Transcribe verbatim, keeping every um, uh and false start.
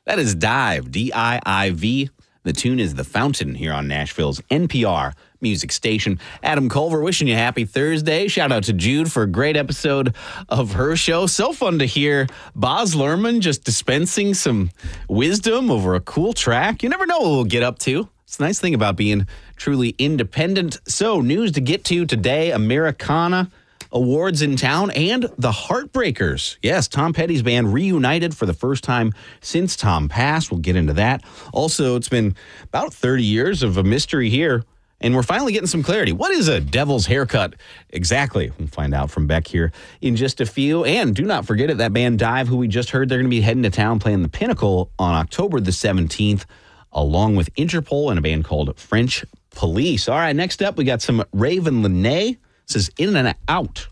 That is Dive, D I I V. The tune is The Fountain here on Nashville's N P R music station. Adam Culver wishing you happy Thursday. Shout out to Jude for a great episode of her show. So fun to hear Baz Luhrmann just dispensing some wisdom over a cool track. You never know what we'll get up to. It's the nice thing about being truly independent. So, news to get to today, Americana awards in town, and the Heartbreakers. Yes, Tom Petty's band reunited for the first time since Tom passed. We'll get into that. Also, it's been about thirty years of a mystery here, and we're finally getting some clarity. What is a devil's haircut exactly? We'll find out from Beck here in just a few. And do not forget it, that band Dive, who we just heard, they're going to be heading to town playing the Pinnacle on October the seventeenth, along with Interpol and a band called French Police. All right, next up, we got some Raven Lenae. This is In and Out.